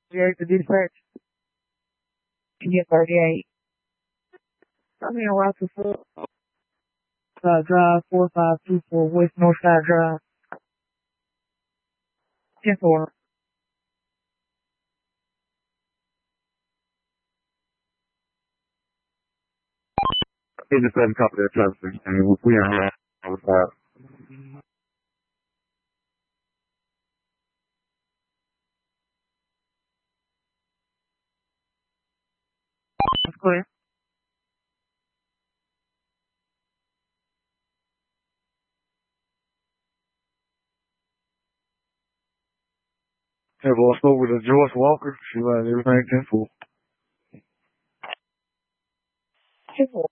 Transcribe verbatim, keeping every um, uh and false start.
thirty-eight to dispatch. Yeah, thirty-eight. I'm in Rochefort. Uh, drive four five two four West Northside Drive. ten four. It's the same copy of traffic, and we are here on the side. That's clear. Hey, boy, I spoke with a Joyce Walker. She liked everything ten four. ten four.